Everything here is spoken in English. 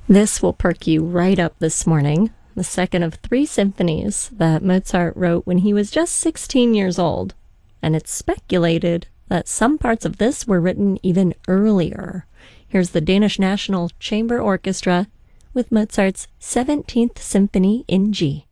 This will perk you right up this morning. The second of 3 symphonies that Mozart wrote when he was just 16 years old. And it's speculated that some parts of this were written even earlier. Here's the Danish National Chamber Orchestra with Mozart's 17th Symphony in G.